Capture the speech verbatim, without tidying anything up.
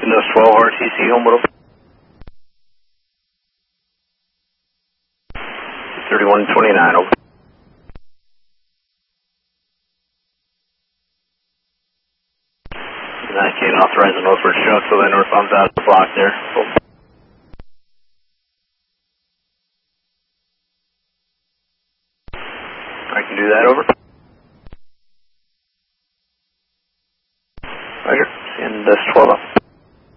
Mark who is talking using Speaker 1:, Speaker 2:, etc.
Speaker 1: Windows twelve R T C Homewood. thirty-one twenty-nine, over. I can't authorize a northward show until the northbound's out of the block there. Over. I can do that, over. Roger, and this twelve up.